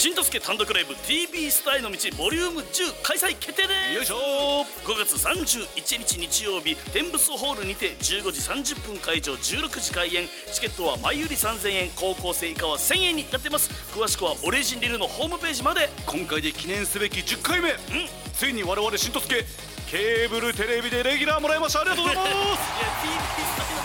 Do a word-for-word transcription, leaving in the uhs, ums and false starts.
しんとすけ単独ライブ ティービー スターへの道ボリュームじゅう開催決定です。 よいしょ。 ごがつさんじゅういちにち日曜日、天仏ホールにてじゅうごじさんじゅっぷん会場、じゅうろくじ開演。チケットは前売りさんぜんえん、高校生以下はせんえんになってます。詳しくはオレジンリルのホームページまで。 今回で記念すべきじゅっかいめ、 うん、 ついに我々しんとすけケーブルテレビでレギュラーもらいました。ありがとうございます。 いや ティービー スター